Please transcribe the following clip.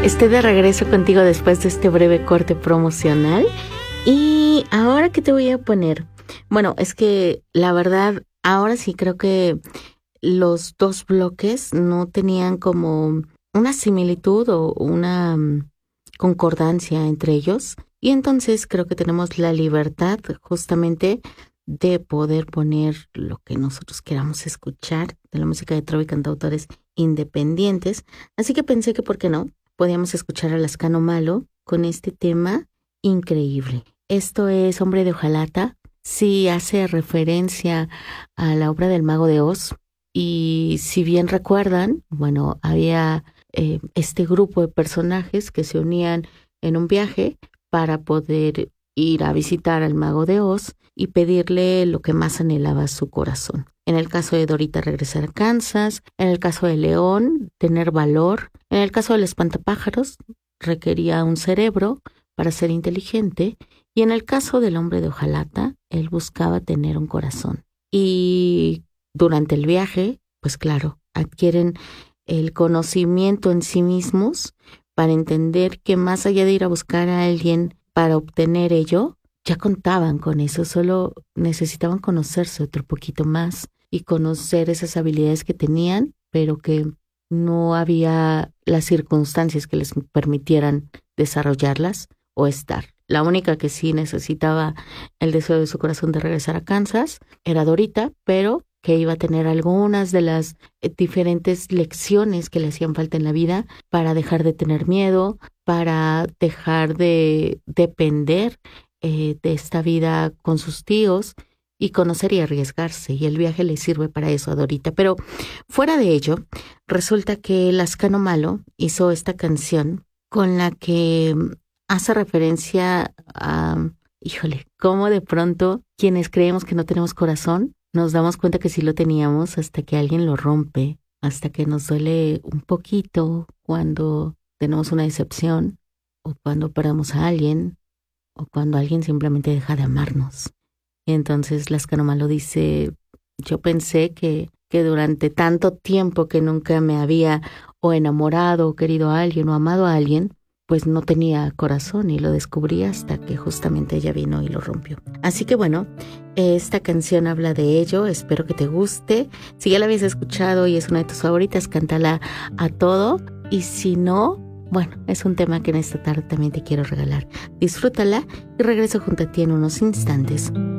Estoy de regreso contigo después de este breve corte promocional. Y ahora, ¿qué te voy a poner? Bueno, es que la verdad, ahora sí creo que los dos bloques no tenían como una similitud o una concordancia entre ellos. Y entonces creo que tenemos la libertad justamente de poder poner lo que nosotros queramos escuchar de la música de trova y cantautores independientes. Así que pensé que, ¿por qué no? Podíamos escuchar a Lascano Malo con este tema increíble. Esto es Hombre de Hojalata. Sí hace referencia a la obra del Mago de Oz. Y si bien recuerdan, bueno, había este grupo de personajes que se unían en un viaje para poder ir a visitar al Mago de Oz y pedirle lo que más anhelaba su corazón. En el caso de Dorita, regresar a Kansas. En el caso de León, tener valor. En el caso del espantapájaros, requería un cerebro para ser inteligente. Y en el caso del hombre de hojalata, él buscaba tener un corazón. Y durante el viaje, pues claro, adquieren el conocimiento en sí mismos para entender que más allá de ir a buscar a alguien para obtener ello, ya contaban con eso, solo necesitaban conocerse otro poquito más y conocer esas habilidades que tenían, pero que no había las circunstancias que les permitieran desarrollarlas o estar. La única que sí necesitaba el deseo de su corazón de regresar a Kansas era Dorita, pero que iba a tener algunas de las diferentes lecciones que le hacían falta en la vida para dejar de tener miedo, para dejar de depender de esta vida con sus tíos y conocer y arriesgarse. Y el viaje le sirve para eso a Dorita. Pero fuera de ello, resulta que Lascano Malo hizo esta canción con la que hace referencia a, híjole, cómo de pronto quienes creemos que no tenemos corazón, nos damos cuenta que sí lo teníamos hasta que alguien lo rompe, hasta que nos duele un poquito cuando tenemos una decepción o cuando perdemos a alguien o cuando alguien simplemente deja de amarnos. Y entonces Lascano Malo dice, yo pensé que durante tanto tiempo que nunca me había o enamorado o querido a alguien o amado a alguien, pues no tenía corazón, y lo descubrí hasta que justamente ella vino y lo rompió. Así que bueno, esta canción habla de ello, espero que te guste. Si ya la habías escuchado y es una de tus favoritas, cántala a todo, y si no, bueno, es un tema que en esta tarde también te quiero regalar. Disfrútala y regreso junto a ti en unos instantes.